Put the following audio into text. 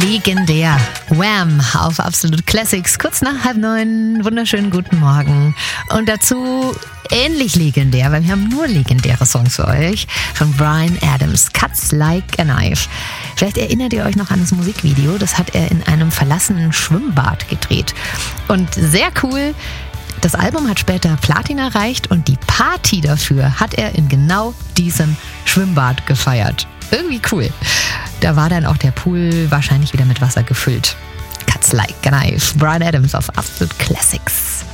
Legendär. Wham! Auf Absolute Classics. Kurz nach 8:30. Wunderschönen guten Morgen. Und dazu ähnlich legendär, weil wir haben nur legendäre Songs für euch. Von Bryan Adams. Cuts Like a Knife. Vielleicht erinnert ihr euch noch an das Musikvideo. Das hat er in einem verlassenen Schwimmbad gedreht. Und sehr cool. Das Album hat später Platin erreicht und die Party dafür hat er in genau diesem Schwimmbad gefeiert. Irgendwie cool. Da war dann auch der Pool wahrscheinlich wieder mit Wasser gefüllt. Cuts Like a Knife. Bryan Adams auf Absolute Classics.